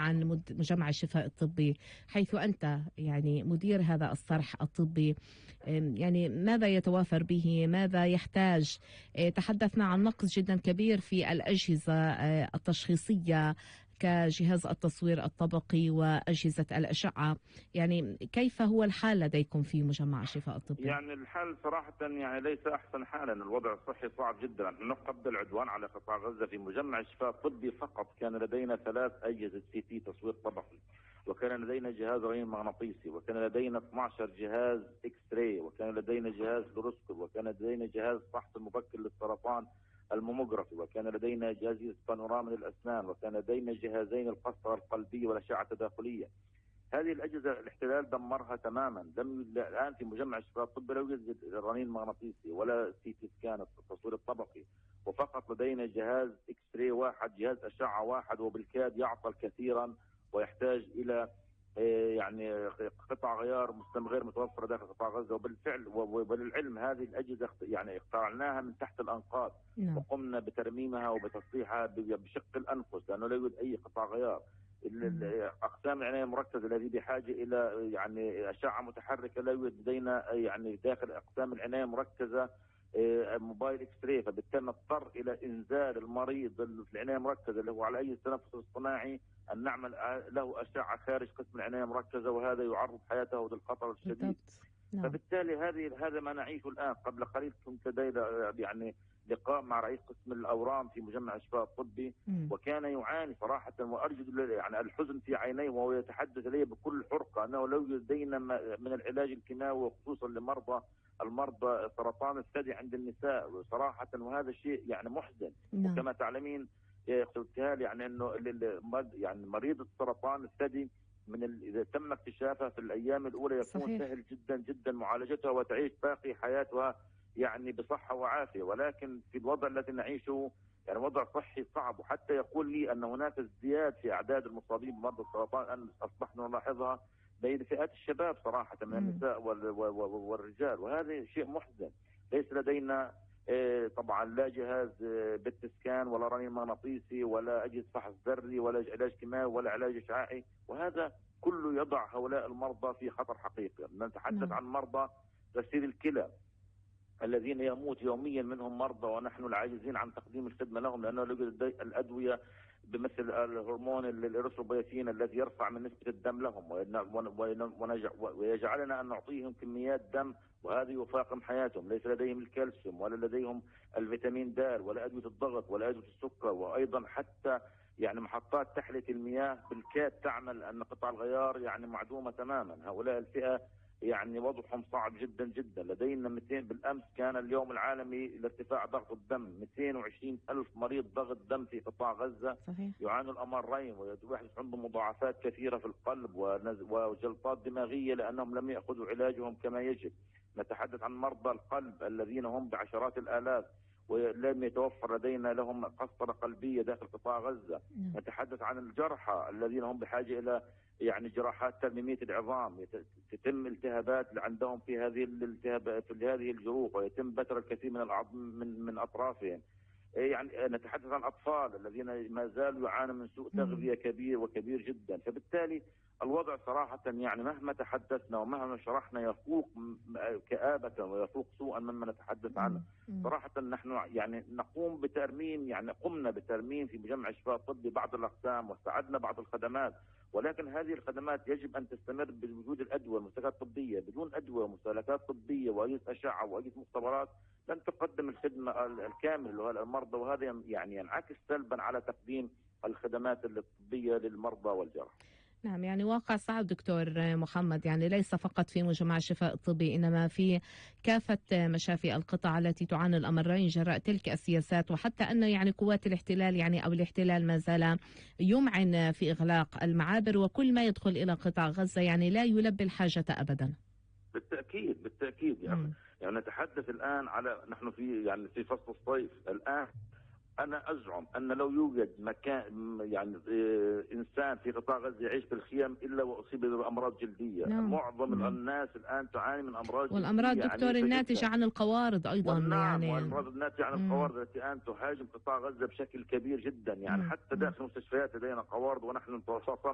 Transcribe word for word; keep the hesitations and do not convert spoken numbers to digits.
عن مجمع الشفاء الطبي، حيث أنت يعني مدير هذا الصرح الطبي، يعني ماذا يتوافر به؟ ماذا يحتاج؟ تحدثنا عن نقص جدا كبير في الأجهزة التشخيصية كجهاز التصوير الطبقي وأجهزة الأشعة، يعني كيف هو الحال لديكم في مجمع الشفاء الطبي؟ يعني الحال صراحة يعني ليس أحسن حالا، الوضع الصحي صعب جدا. نحن قبل العدوان على قطاع غزة في مجمع الشفاء الطبي فقط كان لدينا ثلاث أجهزة سي تي تصوير طبقي، وكان لدينا جهاز رنين مغناطيسي، وكان لدينا اثني عشر جهاز اكس راي، وكان لدينا جهاز فلوروسكوب، وكان لدينا جهاز فحص المبكر للسرطان الموموغرافي، وكان لدينا جهاز بانوراما للأسنان، وكان لدينا جهازين القسطرة القلبية والأشعة التداخلية. هذه الأجهزة الاحتلال دمرها تماما. لم الآن في مجمع الشفاء الطبي لا يوجد رنين مغناطيسي ولا سي تي سكان التصوير الطبقي، وفقط لدينا جهاز اكس راي واحد، جهاز أشعة واحد، وبالكاد يعطل كثيرا ويحتاج إلى يعني قطع غيار مستم غير متوفرة داخل قطاع غزة. وبالفعل وبالعلم هذه الأجهزة يعني اخترعناها من تحت الأنقاض، نعم. وقمنا بترميمها وبتصليحها بشق الأنفس لأنه لا يوجد أي قطع غيار. اقسام العنايه المركزه الذي بحاجه الى يعني اشعه متحركه لا يوجد لدينا يعني داخل اقسام العنايه المركزه موبايل اكس راي، فبالتالي نضطر الى انزال المريض في العنايه المركزه اللي هو على اي تنفس اصطناعي ان نعمل له اشعه خارج قسم العنايه المركزه، وهذا يعرض حياته للخطر الشديد. نعم. فبالتالي هذه هذا ما نعيشه الان. قبل قليل كنت لدي يعني لقاء مع رئيس قسم الاورام في مجمع الشفاء الطبي، م. وكان يعاني صراحه وارجو يعني الحزن في عينيه، وهو يتحدث لي بكل حرقه انه لو لدينا من العلاج الكيماوي وخصوصا لمرضى المرضى سرطان الثدي عند النساء صراحه، وهذا شيء يعني محزن. م. وكما تعلمين يا اختي ابتهال يعني انه يعني مريض السرطان الثدي من اذا تم اكتشافها في الايام الاولى يكون صحيح. سهل جدا جدا معالجتها وتعيش باقي حياتها يعني بصحة وعافية، ولكن في الوضع الذي نعيشه يعني وضع صحي صعب. وحتى يقول لي أن هناك ازدياد في أعداد المصابين بمرض السرطان أن أصبحنا نلاحظها بين فئات الشباب صراحة من النساء والرجال، وهذا شيء محزن. ليس لدينا طبعا لا جهاز بت سكان ولا رنين مغناطيسي ولا أجهزة فحص ذري ولا علاج كيماوي ولا علاج إشعاعي، وهذا كله يضع هؤلاء المرضى في خطر حقيقي. نتحدث عن مرضى غسيل الكلى الذين يموت يوميا منهم مرضى ونحن العاجزين عن تقديم الخدمة لهم، لأنه يوجد الأدوية بمثل الهرمون الإريثروبويتين الذي يرفع من نسبة الدم لهم ويجعلنا أن نعطيهم كميات دم وهذا يفاقم حياتهم. ليس لديهم الكالسيوم ولا لديهم الفيتامين د ولا أدوية الضغط ولا أدوية السكر، وأيضا حتى يعني محطات تحلية المياه بالكاد تعمل أن قطع الغيار يعني معدومة تماما. هؤلاء الفئة يعني وضعهم صعب جدا جدا. لدينا مئتين بالامس كان اليوم العالمي لارتفاع ضغط الدم، مئتين وعشرين ألف مريض ضغط دم في قطاع غزة. صحيح. يعانوا الامرين ويحدث عندهم مضاعفات كثيره في القلب وجلطات دماغيه لانهم لم ياخذوا علاجهم كما يجب. نتحدث عن مرضى القلب الذين هم بعشرات الالاف ولم يتوفر لدينا لهم قسطرة قلبية داخل قطاع غزة. م. نتحدث عن الجرحى الذين هم بحاجة إلى يعني جراحات ترميمية العظام، تتم التهابات عندهم في هذه الالتهاب في هذه الجروح ويتم بتر الكثير من العظم من من أطرافهم. يعني نتحدث عن أطفال الذين ما زالوا يعانوا من سوء تغذية كبير وكبير جدا. فبالتالي الوضع صراحة يعني مهما تحدثنا ومهما شرحنا يفوق كآبة ويفوق سوءا مما نتحدث عنه. صراحة نحن يعني نقوم بترميم يعني قمنا بترميم في مجمع الشفاء الطبي بعض الأقسام واستعدنا بعض الخدمات، ولكن هذه الخدمات يجب أن تستمر بوجود الأدوية والمستلزمات الطبية. بدون أدوية ومستلزمات طبية وأجهزة أشعة وأجهزة مختبرات لن تقدم الخدمة الكاملة للمرضى، وهذا يعني ينعكس سلبا على تقديم الخدمات الطبية للمرضى والجرحى. نعم، يعني واقع صعب دكتور محمد، يعني ليس فقط في مجمع الشفاء الطبي إنما في كافة مشافي القطاع التي تعاني الأمرين جراء تلك السياسات، وحتى أن يعني قوات الاحتلال يعني أو الاحتلال ما زال يمعن في إغلاق المعابر وكل ما يدخل إلى قطاع غزة يعني لا يلبي الحاجة أبدا. بالتأكيد بالتأكيد يعني, يعني نتحدث الآن على نحن في يعني في فصل الصيف الآن. أنا أزعم أن لو يوجد مكان يعني إنسان في قطاع غزة يعيش بالخيام إلا وأصيب بأمراض جلدية. نعم. معظم نعم. الناس الآن تعاني من أمراض والأمراض جلدية دكتور الناتجة عن القوارض أيضا. نعم يعني والأمراض الناتجة عن القوارض التي الآن تهاجم قطاع غزة بشكل كبير جدا. يعني مم. حتى داخل المستشفيات لدينا قوارض ونحن نتواصل